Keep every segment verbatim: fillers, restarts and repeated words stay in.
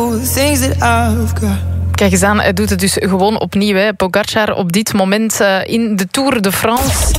Kijk eens aan, hij doet het dus gewoon opnieuw. Hè. Pogačar op dit moment uh, in de Tour de France.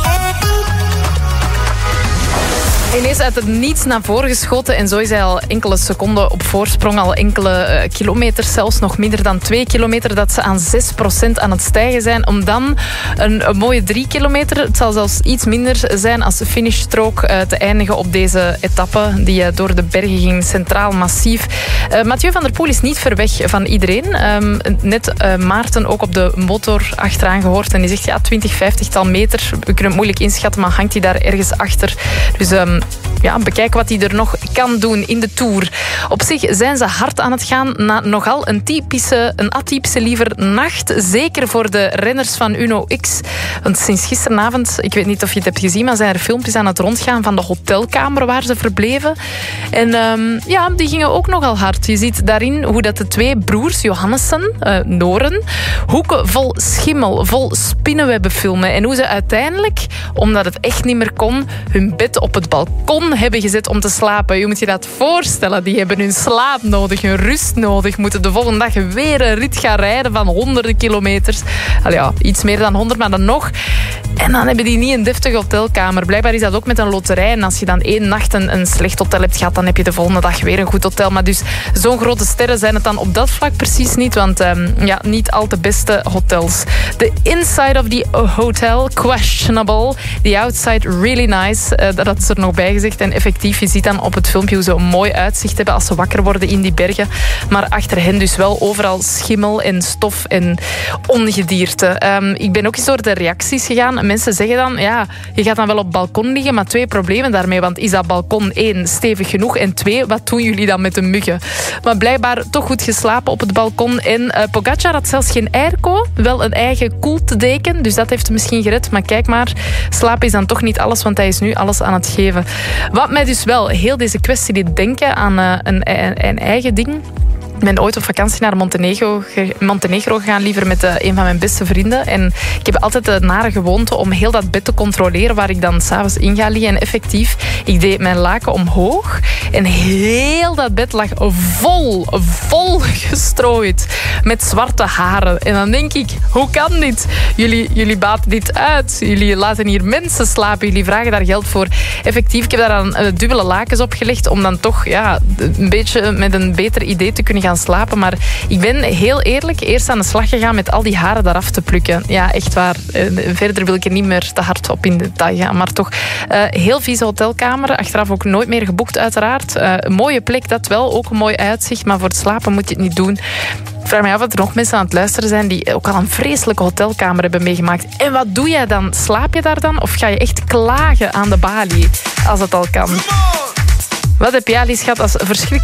Ineens uit het niets naar voren geschoten en zo is hij al enkele seconden op voorsprong, al enkele uh, kilometers, zelfs nog minder dan twee kilometer, dat ze aan zes procent aan het stijgen zijn, om dan een, een mooie drie kilometer, het zal zelfs iets minder zijn als finishstrook, uh, te eindigen op deze etappe die uh, door de bergen ging, Centraal Massief. Uh, Mathieu van der Poel is niet ver weg van iedereen. Um, net uh, Maarten ook op de motor achteraan gehoord en die zegt ja, twintig, vijftigtal meter, we kunnen het moeilijk inschatten, maar hangt hij daar ergens achter. Dus um, ja, bekijk wat hij er nog kan doen in de Tour. Op zich zijn ze hard aan het gaan na nogal een typische, een atypische liever nacht. Zeker voor de renners van Uno X. Want sinds gisteravond, ik weet niet of je het hebt gezien, maar zijn er filmpjes aan het rondgaan van de hotelkamer waar ze verbleven. En um, ja, die gingen ook nogal hard. Je ziet daarin hoe dat de twee broers, Johannessen, uh, Noren, hoeken vol schimmel, vol spinnenwebben filmen. En hoe ze uiteindelijk, omdat het echt niet meer kon, hun bed op het balkon hebben gezet om te slapen. Je moet je dat voorstellen. Die hebben hun slaap nodig, hun rust nodig. Moeten de volgende dag weer een rit gaan rijden van honderden kilometers. Al ja, iets meer dan honderd, maar dan nog. En dan hebben die niet een deftige hotelkamer. Blijkbaar is dat ook met een loterij. En als je dan één nacht een, een slecht hotel hebt gehad, dan heb je de volgende dag weer een goed hotel. Maar dus zo'n grote sterren zijn het dan op dat vlak precies niet. Want um, ja, niet al te beste hotels. The inside of the hotel, questionable. The outside, really nice. Uh, dat is er nog bij gezegd. En effectief, je ziet dan op het filmpje hoe ze een mooi uitzicht hebben als ze wakker worden in die bergen. Maar achter hen dus wel overal schimmel en stof en ongedierte. Um, ik ben ook eens door de reacties gegaan. Mensen zeggen dan, ja, je gaat dan wel op het balkon liggen, maar twee problemen daarmee. Want is dat balkon één stevig genoeg? En twee, wat doen jullie dan met de muggen? Maar blijkbaar toch goed geslapen op het balkon. En uh, Pogačar had zelfs geen airco. Wel een eigen koeltedeken. Dus dat heeft hem misschien gered. Maar kijk maar, slapen is dan toch niet alles, want hij is nu alles aan het geven. Wat mij dus wel heel deze kwestie deed denken aan uh, een, een, een eigen ding. Ik ben ooit op vakantie naar Montenegro, Montenegro gegaan, liever met uh, een van mijn beste vrienden. En ik heb altijd de nare gewoonte om heel dat bed te controleren waar ik dan s'avonds in ga liggen. En effectief, ik deed mijn laken omhoog en heel dat bed lag vol, vol gestrooid met zwarte haren. En dan denk ik, hoe kan dit? Jullie, jullie baten dit uit. Jullie laten hier mensen slapen. Jullie vragen daar geld voor. Effectief, ik heb daar dan uh, dubbele lakens op gelegd om dan toch ja, een beetje met een beter idee te kunnen gaan slapen. Maar ik ben heel eerlijk eerst aan de slag gegaan met al die haren daaraf te plukken. Ja, echt waar. Uh, verder wil ik er niet meer te hard op in detail gaan. Maar toch, uh, heel vieze hotelkamer. Achteraf ook nooit meer geboekt, uiteraard. Uh, een mooie plek, dat wel. Ook een mooi uitzicht. Maar voor het slapen moet je het niet doen. Ik vraag me af of er nog mensen aan het luisteren zijn die ook al een vreselijke hotelkamer hebben meegemaakt. En wat doe jij dan? Slaap je daar dan? Of ga je echt klagen aan de balie? Als het al kan. Wat heb jij, Lies, gehad als verschrikkelijk